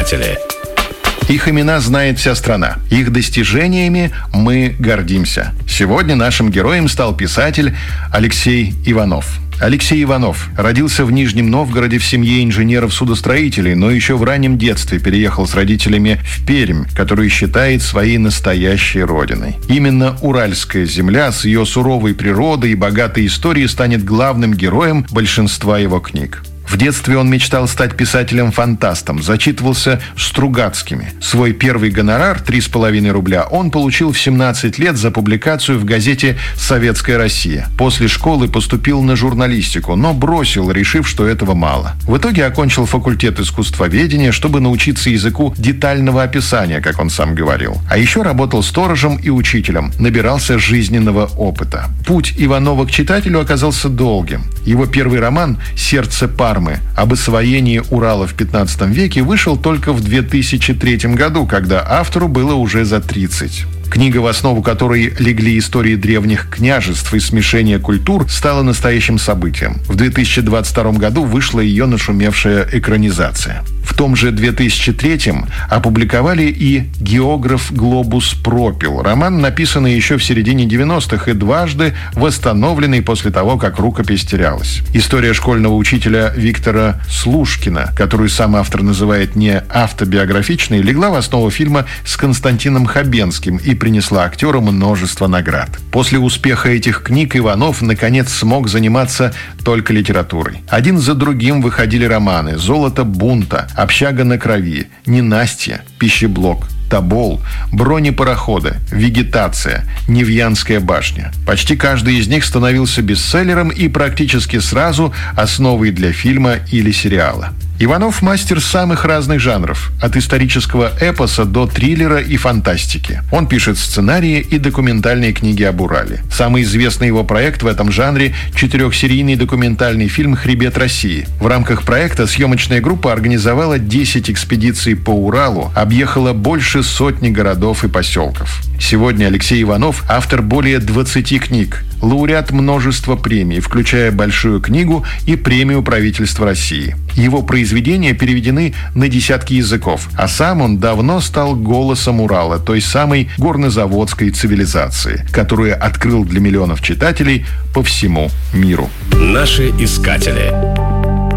искатели. Их имена знает вся страна. Их достижениями мы гордимся. Сегодня нашим героем стал писатель Алексей Иванов. Алексей Иванов родился в Нижнем Новгороде в семье инженеров-судостроителей, но еще в раннем детстве переехал с родителями в Пермь, которую считает своей настоящей родиной. Именно Уральская земля с ее суровой природой и богатой историей станет главным героем большинства его книг. В детстве он мечтал стать писателем-фантастом, зачитывался Стругацкими. Свой первый гонорар, 3,5 рубля, он получил в 17 лет за публикацию в газете «Советская Россия». После школы поступил на журналистику, но бросил, решив, что этого мало. В итоге окончил факультет искусствоведения, чтобы научиться языку детального описания, как он сам говорил. А еще работал сторожем и учителем, набирался жизненного опыта. Путь Иванова к читателю оказался долгим. Его первый роман «Сердце Пармы» об освоении Урала в 15 веке вышел только в 2003 году, когда автору было уже за 30. Книга, в основу которой легли истории древних княжеств и смешение культур, стала настоящим событием. В 2022 году вышла ее нашумевшая экранизация. В том же 2003-м опубликовали и «Географ Глобус пропил». Роман, написанный еще в середине 90-х и дважды восстановленный после того, как рукопись терялась. История школьного учителя Виктора Слушкина, которую сам автор называет не автобиографичной, легла в основу фильма с Константином Хабенским и принесла актеру множество наград. После успеха этих книг Иванов, наконец, смог заниматься только литературой. Один за другим выходили романы «Золото бунта», «Общага на крови», «Ненастье», «Пищеблок», «Тобол», «Бронепароходы», «Вегетация», «Невьянская башня». Почти каждый из них становился бестселлером и практически сразу основой для фильма или сериала. Иванов – мастер самых разных жанров, от исторического эпоса до триллера и фантастики. Он пишет сценарии и документальные книги об Урале. Самый известный его проект в этом жанре – 4-серийный документальный фильм «Хребет России». В рамках проекта съемочная группа организовала 10 экспедиций по Уралу, объехала больше сотни городов и поселков. Сегодня Алексей Иванов – автор более 20 книг, лауреат множества премий, включая «Большую книгу» и премию правительства России. Его произведения переведены на десятки языков, а сам он давно стал голосом Урала, той самой горнозаводской цивилизации, которую открыл для миллионов читателей по всему миру. Наши искатели.